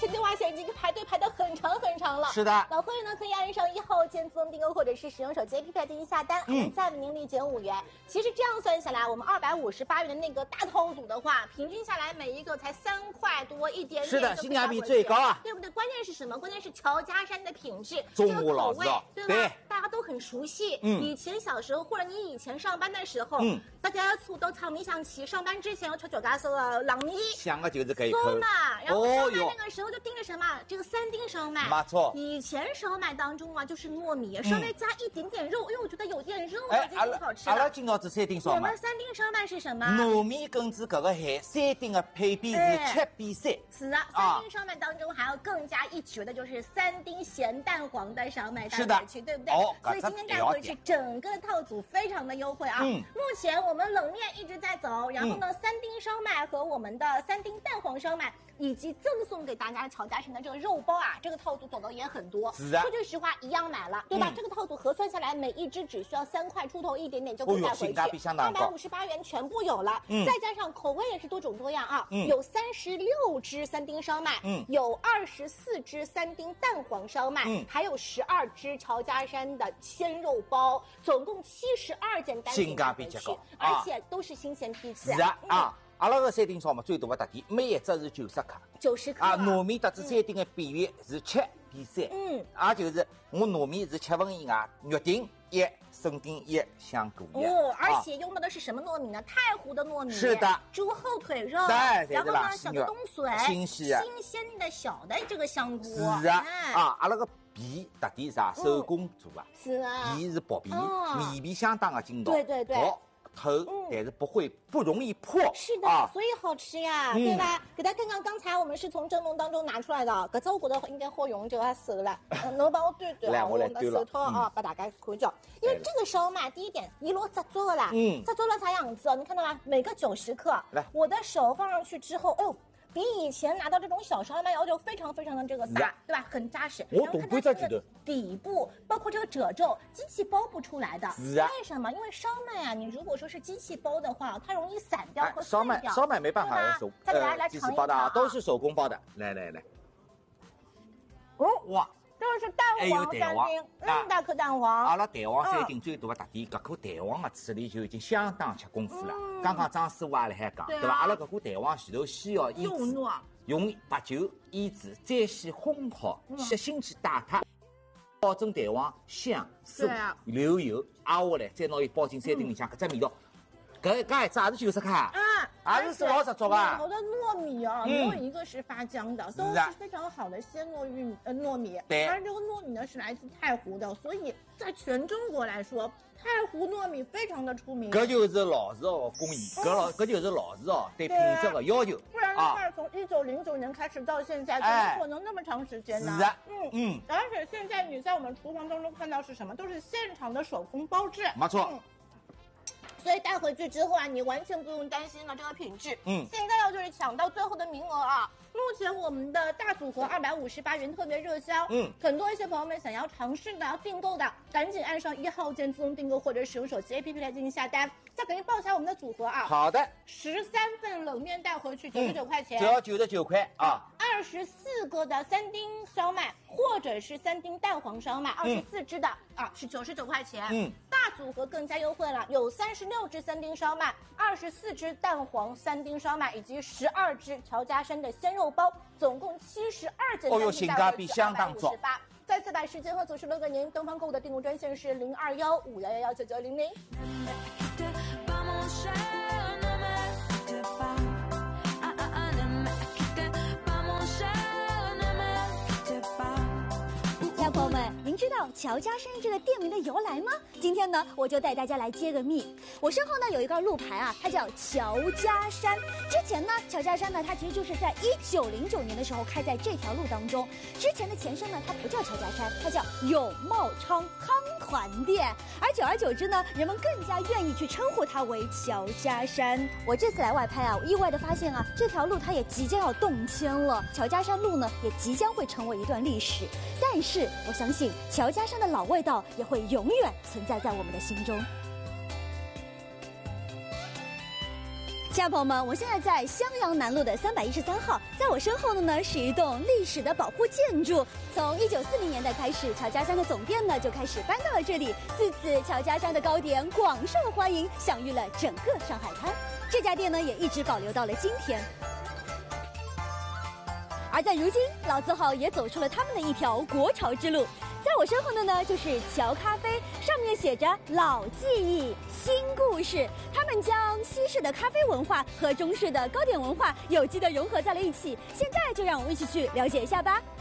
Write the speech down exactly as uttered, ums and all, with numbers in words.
前的话，现在已经排队排得很长很长了。 是的， 老会员呢可以按上一号键自动订购，或者是使用手机 A P P 来进行下单，嗯，再为您立减五元。其实这样算下来，我们二百五十八元的那个大套组的话，平均下来每一个才三块多一点点。 是的，性价比最高啊， 对不对？关键是什么？关键是乔家山的品质， 中这个口味，对吧？ 对， 大家都很熟悉。 嗯， 以前小时候或者你以前上班的时候， 嗯， 大家醋都炒米香旗，上班之前要吃乔家山的冷米， 想的就是这一口。 烧麦，然后烧麦那个时候就盯着什么？这个三丁烧麦。 没错。 以前烧麦当中啊，就是糯米，稍微加一点点肉，因为我觉得有点肉哎， 就挺好吃的。 阿拉今朝这三丁烧麦， 我们三丁烧麦是什么？ 糯米跟这个个海，三丁的配比是七比三。 是啊，三丁烧麦当中还要更加一绝的就是三丁咸蛋黄的烧麦带回去，对不对？ 哦， 所以今天带回去整个套组非常的优惠啊。嗯，目前我们冷面一直在走，然后呢，三丁烧麦和我们的三丁蛋黄烧麦。以及赠送给大家乔家山的这个肉包啊，这个套组走的也很多。 是啊， 说句实话，一样买了，对吧？嗯、这个套组核算下来，每一只只需要三块出头一点点就可以带回去，二百五十八元全部有了。嗯，再加上口味也是多种多样啊，嗯、有三十六只三丁烧麦，嗯，有二十四只三丁蛋黄烧麦，嗯，还有十二只乔家山的鲜肉包，总共七十二件单品带回去，而且都是新鲜批次。 是啊，嗯、啊。阿拉个三丁烧麦最大的特点，每一只是九十克， 九十克啊，糯米搭子三丁的比例是七比三，嗯，也就是我糯米是七分以外，肉丁一，生丁一，香菇一。 哦，而且用到的是什么糯米呢？太湖的糯米， 是的， 猪后腿肉， 对， 然后呢，小的冬笋， 新鲜新鲜的小的这个香菇， 是啊，啊，阿拉个皮特点是啥？手工做啊， 是啊， 皮是薄皮，米皮相当的筋道， 对对对。 透，但是不会不容易破。 是的，啊、所以好吃呀，嗯、对吧？给大家看看，刚才我们是从蒸笼当中拿出来的，搿只我觉得应该好用，就要熟了。嗯，侬帮我对对啊，我拿手套啊，把大家看叫。因为这个烧麦，第一点，一摞制作的啦，嗯，制作了啥样子？你看到吗？每个九十克，来，我的手放上去之后，哎呦。比以前拿到这种小烧麦要求非常非常的这个大，对吧？很扎实。 我懂规则觉得底部包括这个褶皱，机器包不出来的。 是啊。 为什么？因为烧麦啊，你如果说是机器包的话，它容易散掉和碎掉。烧麦烧麦没办法用手， 再来来机器包的啊，都是手工包的。来来来。 哦哇！这是蛋黄三丁，嗯，大颗蛋黄。 阿拉蛋黄三丁最大的特点，搿颗蛋黄的处理就已经相当吃功夫了。刚刚张师傅也来海讲，对吧？阿拉搿颗蛋黄前头先要腌制，用白酒腌制，再先烘好，sep星期打它，保证蛋黄香酥流油，挨下来再拿伊包进三丁里向，搿只味道。搿搿一只也是九十克啊，也是是老实做啊。 里头的糯米啊，没有一个是发浆的，都是非常好的鲜糯玉呃糯米。对，而这个糯米呢是来自太湖的，所以在全中国来说，太湖糯米非常的出名。 搿就是老字号工艺，搿老搿就是老字号对品质的要求。 不然的话，从一九零九年开始到现在，怎么可能那么长时间呢？ 是啊，嗯嗯。 而且现在你在我们厨房当中看到是什么，都是现场的手工包制。 没错。 所以带回去之后啊，你完全不用担心了这个品质。嗯，现在要就是抢到最后的名额啊！目前我们的大组合二百五十八元特别热销，嗯，很多一些朋友们想要尝试的、要订购的，赶紧按上一号键自动订购或者使用手机 A P P 来进行下单。再给您报一下我们的组合啊。 好的， 十三份冷面带回去九十九块钱， 只要九十九块啊。 二十四个的三丁烧麦或者是三丁蛋黄烧麦，二十四只的啊是九十九块钱。嗯，大组合更加优惠了，有三十六只三丁烧麦，二十四只蛋黄三丁烧麦，以及十二只乔家山的鲜肉包，总共七十二件单品。 哦哟，性价比相当高。 再次把时间和组织留给您，东方购物的订购专线是零二幺五幺幺幺九九零零。 小朋友们，您知道乔家山这个店名的由来吗？今天呢，我就带大家来揭个秘。我身后呢有一个路牌啊，它叫乔家山。之前呢，乔家山呢，它其实就是在一九零九年的时候开在这条路当中。之前的前身呢，它不叫乔家山，它叫永茂昌康团店。而久而久之呢，人们更加愿意去称呼它为乔家山。我这次来外拍啊，我意外的发现啊，这条路它也即将要动迁了，乔家山路呢也即将会成为一段历史。但是我相信乔家山的老味道也会永远存在在我们的心中。 亲爱的朋友们，我现在在襄阳南路的三百一十三号，在我身后的呢是一栋历史的保护建筑。从一九四零年代开始，乔家山的总店呢就开始搬到了这里。自此，乔家山的糕点广受欢迎，享誉了整个上海滩。这家店呢也一直保留到了今天。而在如今，老字号也走出了他们的一条国潮之路。在我身后的呢，就是乔咖啡，上面写着“老记忆，新故事”。他们将西式的咖啡文化和中式的糕点文化有机的融合在了一起。现在就让我们一起去了解一下吧。